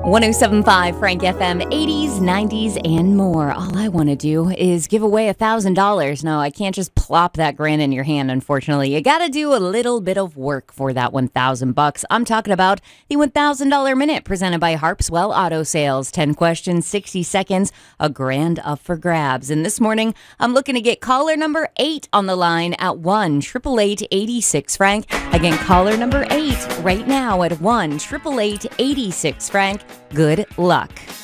1075 Frank FM, 80s, 90s, and more. All I want to do is give away $1,000. No, I can't just plop that grand in your hand, unfortunately. You got to do a little bit of work for that $1,000. I'm talking about the $1,000 Minute presented by Harpswell Auto Sales. 10 questions, 60 seconds, a grand up for grabs. And this morning, I'm looking to get caller number 8 on the line at 1-888-86-FRANK. Again, caller number 8 right now at 1-888-86-FRANK. Good luck.